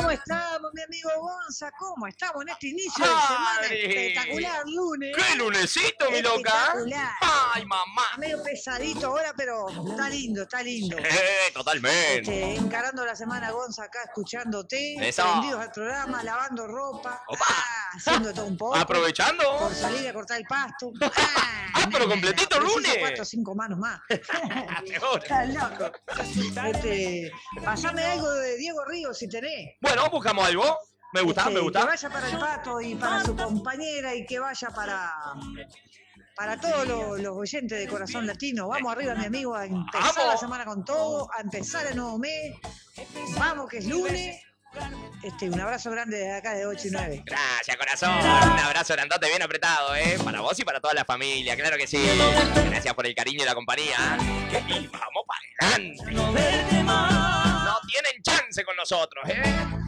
¿Cómo estamos, mi amigo Gonza? ¿Cómo estamos en este inicio de semana espectacular, lunes? ¡Qué lunesito, mi loca! Espectacular. ¡Ay, mamá! Está medio pesadito ahora, pero está lindo, está lindo. Totalmente. Encarando la semana, Gonza, acá escuchándote, Eso. prendidos al programa, lavando ropa, Opa. haciendo todo un poco. Aprovechando. Por salir a cortar el pasto. Pero completito preciso lunes. 4 o 5 manos más. Mejor. Estás loco. Pasame algo de Diego Ríos si tenés. Bueno, buscamos algo. Me gusta, me Que gusta. vaya para el Pato y para su compañera y que vaya para todos los oyentes de Corazón Latino. Vamos arriba, mi amigo, a empezar ¡Vamos! la semana con todo, a empezar el nuevo mes. Vamos, que es lunes. Un abrazo grande desde acá de 8 y 9. Gracias, corazón. Un abrazo grandote bien apretado, ¿eh? Para vos y para toda la familia, claro que sí. Gracias por el cariño y la compañía. Y vamos para adelante. No tienen chance con nosotros, ¿eh?